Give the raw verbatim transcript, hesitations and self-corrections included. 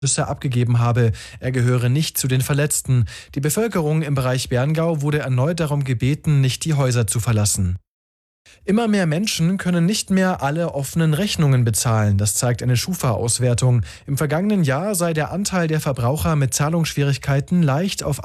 abgegeben habe. Er gehöre nicht zu den Verletzten. Die Bevölkerung im Bereich Berngau wurde erneut darum gebeten, nicht die Häuser zu verlassen. Immer mehr Menschen können nicht mehr alle offenen Rechnungen bezahlen. Das zeigt eine Schufa-Auswertung. Im vergangenen Jahr sei der Anteil der Verbraucher mit Zahlungsschwierigkeiten leicht auf